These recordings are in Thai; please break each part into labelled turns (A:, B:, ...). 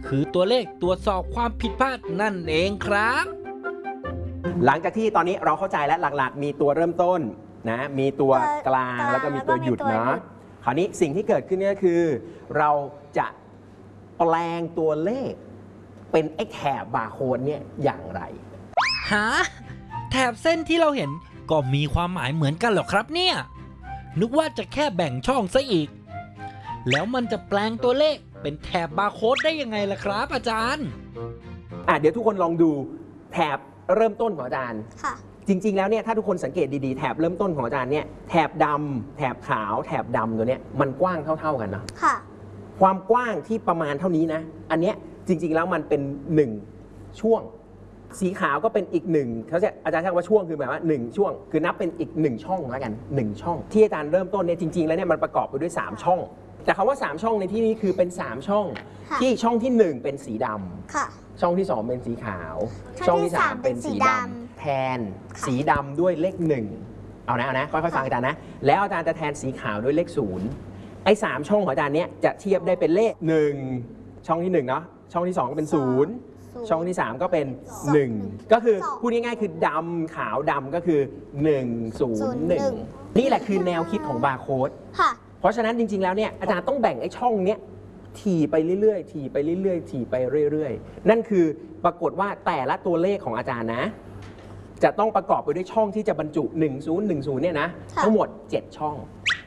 A: คือตัวเลขตรวจสอบความผิดพลาดนั่นเองครับ
B: หลังจากที่ตอนนี้เราเข้าใจแล้วหลักๆมีตัวเริ่มต้นนะมีตัวกลางแล้วก็มีตัวหยุดเนาะคราวนี้สิ่งที่เกิดขึ้นก็คือเราจะแปลงตัวเลขเป็นไอ้แถบบาร์โค้ดเนี่ยอย่างไร
A: หาแถบเส้นที่เราเห็นก็มีความหมายเหมือนกันหรอครับเนี่ยนึกว่าจะแค่แบ่งช่องซะอีกแล้วมันจะแปลงตัวเลขเป็นแถบบาร์โค้ดได้ยังไงล่ะครับอาจารย์
B: เดี๋ยวทุกคนลองดูแถบเริ่มต้นของอาจารย์จริงๆแล้วเนี่ยถ้าทุกคนสังเกตดีๆแถบเริ่มต้นของอาจารย์เนี่ยแถบดำแถบขาวแถบดำตัวเนี้ยมันกว้างเท่าๆกันเนาะความกว้างที่ประมาณเท่านี้นะอันเนี้ยจริงๆแล้วมันเป็น1ช่วงสีขาวก็เป็นอีก1เขาจะอาจารย์ใช้คำว่าช่วงคือหมายว่า1ช่วงคือนับเป็นอีก1ช่องแล้วกัน1ช่องที่อาจารย์เริ่มต้นเนี่ยจริงๆแล้วเนี่ยมันประกอบไปด้วย3ช่องแต่คำว่า3ช่องในที่นี้คือเป็น3ช่องที่ช่องที่1เป็นสีดำช่องที่2เป็นสีขาวช่องที่3เป็นสีดำแทนสีดำด้วยเลข1เอานะค่อยๆฟังอาจารย์นะแล้วอาจารย์จะแทนสีขาวด้วยเลข0ไอ้3ช่องของอาจารย์เนี้ยจะเทียบได้เป็นเลข1ช่องที่1เนาะช่องที่2ก็เป็น0ช่องที่3ก็เป็น1ก็คือพูดง่ายๆคือดำขาวดำก็คือ101นี่แหละคือแนวคิดของบาร์โค้ดเพราะฉะนั้นจริงๆแล้วเนี่ยอาจารย์ต้องแบ่งไอ้ช่องเนี้ยถี่ไปเรื่อยๆถี่ไปเรื่อยๆถี่ไปเรื่อยๆนั่นคือปรากฏว่าแต่ละตัวเลขของอาจารย์นะจะต้องประกอบไปด้วยช่องที่จะบรรจุ1010เนี่ยนะทั้งหมด7ช่อง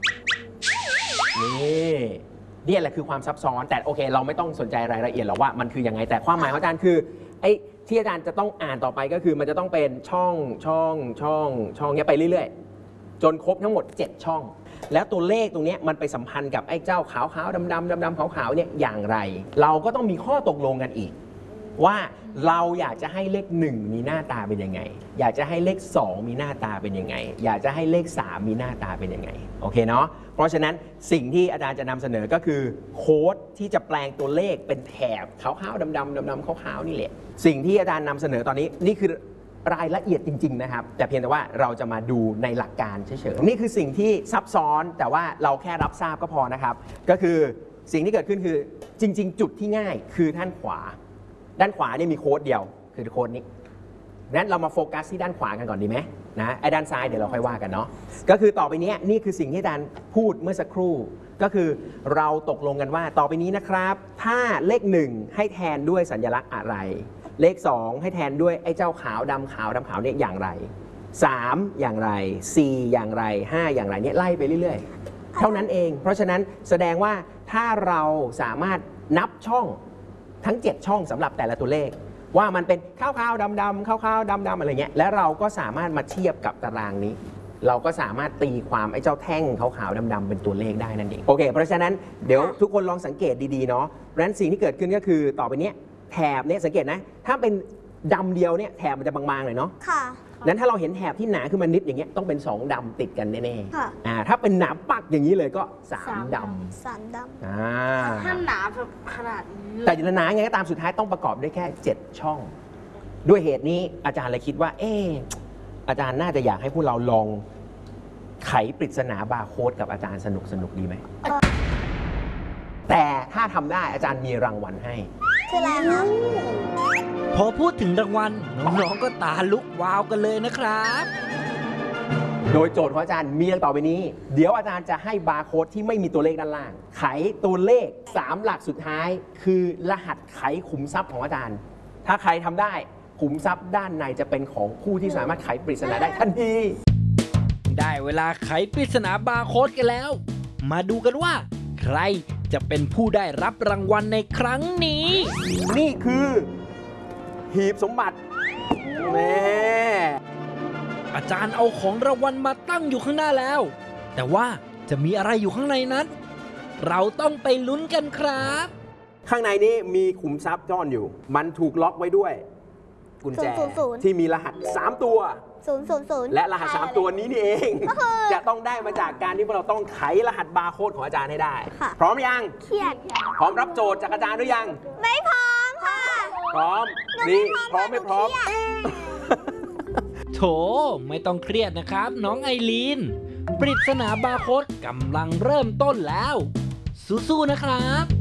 B: นี่แหละคือความซับซ้อนแต่โอเคเราไม่ต้องสนใจรายละเอียดหรอกว่ามันคือยังไงแต่ความหมายของอาจารย์คือไอ้ที่อาจารย์จะต้องอ่านต่อไปก็คือมันจะต้องเป็นช่องเนี้ยไปเรื่อยๆจนครบทั้งหมด7ช่องแล้วตัวเลขตรงนี้มันไปสัมพันธ์กับไอ้เจ้าขาวๆดำๆขาวๆเนี่ยอย่างไรเราก็ต้องมีข้อตกลงกันอีกว่าเราอยากจะให้เลข1มีหน้าตาเป็นยังไงอยากจะให้เลข2มีหน้าตาเป็นยังไงอยากจะให้เลข3มีหน้าตาเป็นยังไงโอเคเนาะเพราะฉะนั้นสิ่งที่อาจารย์จะนำเสนอก็คือโค้ดที่จะแปลงตัวเลขเป็นแถบขาวๆดำๆขาวๆนี่แหละสิ่งที่อาจารย์นำเสนอตอนนี้นี่คือรายละเอียดจริงๆนะครับแต่เพียงแต่ว่าเราจะมาดูในหลักการเฉยๆนี่คือสิ่งที่ซับซ้อนแต่ว่าเราแค่รับทราบก็พอนะครับก็คือสิ่งที่เกิดขึ้นคือจริงๆจุดที่ง่ายคือด้านขวาเนี่ยมีโค้ดเดียวคือโค้ดนี้นั้นเรามาโฟกัสที่ด้านขวากันก่อนดีไหมนะไอ้ด้านซ้ายเดี๋ยวเราค่อยว่ากันเนาะก็คือต่อไปนี้นี่คือสิ่งที่อาจารย์พูดเมื่อสักครู่ก็คือเราตกลงกันว่าต่อไปนี้นะครับถ้าเลข1ให้แทนด้วยสัญลักษณ์อะไรเลข2ให้แทนด้วยไอ้เจ้าขาวดำขาวเนี่ยอย่างไร3อย่างไร4อย่างไร5อย่างไรเนี่ยไล่ไปเรื่อยๆเท่านั้นเองเพราะฉะนั้นแสดงว่าถ้าเราสามารถนับช่องทั้ง7ช่องสำหรับแต่ละตัวเลขว่ามันเป็นขาวๆดำๆขาวๆดำๆอะไรเงี้ยแล้วเราก็สามารถมาเทียบกับตารางนี้เราก็สามารถตีความไอ้เจ้าแท่งขาวๆดำๆเป็นตัวเลขได้นั่นเองโอเคเพราะฉะนั้นเดี๋ยวทุกคนลองสังเกตดีๆเนาะเพราะฉะนั้นสิ่งที่เกิดขึ้นก็คือต่อไปนี้แถบเนี่ยสังเกตนะถ้าเป็นดำเดียวเนี่ยแถบมันจะบางๆหน่อยเนาะค่ะนั้นถ้าเราเห็นแถบที่หนาขึ้นมานิดอย่างเงี้ยต้องเป็น2ดำติดกันแน่ๆถ้าเป็นหนาปักอย่างนี้เลยก็3ดำ
C: ถ้าหนาแบบขนาดนี้
B: แต่จะหนาไงก็ตามสุดท้ายต้องประกอบด้วยแค่7ช่องด้วยเหตุนี้อาจารย์เลยคิดว่าอาจารย์น่าจะอยากให้พวกเราลองไขปริศนาบาร์โค้ดกับอาจารย์สนุกดีไหมแต่ถ้าทำได้อาจารย์มีรางวัลให้
D: คืออะไรคะ
A: พอพูดถึงรางวัลน้องๆก็ตาลุกวาวกันเลยนะครับ
B: โดยโจทย์ของอาจารย์มีดังต่อไปนี้เดี๋ยวอาจารย์จะให้บาร์โค้ดที่ไม่มีตัวเลขด้านล่างไขตัวเลข3หลักสุดท้ายคือรหัสไขขุมทรัพย์ของอาจารย์ถ้าใครทำได้ขุมทรัพย์ด้านในจะเป็นของผู้ที่สามารถไขปริศนาได้ทันที
A: ได้เวลาไขปริศนาบาร์โค้ดกันแล้วมาดูกันว่าใครจะเป็นผู้ได้รับรางวัลในครั้งนี้
B: นี่คือหีบสมบัติแม่
A: อาจารย์เอาของรางวัลมาตั้งอยู่ข้างหน้าแล้วแต่ว่าจะมีอะไรอยู่ข้างในนั้นเราต้องไปลุ้นกันครับ
B: ข้างในนี้มีขุมทรัพย์ซ่อนอยู่มันถูกล็อกไว้ด้วยกุญแจที่มีรหัส3ตัว
D: 000
B: และรหัส3ตัวนี้นี่เองจะต้องได้มาจากการที่พวกเราต้องไขรหัสบาร์โค้ดของอาจารย์ให้ได้พร้อมยัง
D: เครียด
B: พร้อมรับโจทย์จากอาจารย์หรือยัง
D: ไม่พร้อมค่ะ
B: พร้อมนี่พร้อมไม่พร้อม
A: โถไม่ต้องเครียดนะครับน้องไอรีนปริศนาบาร์โค้ดกำลังเริ่มต้นแล้วสู้ๆนะครับ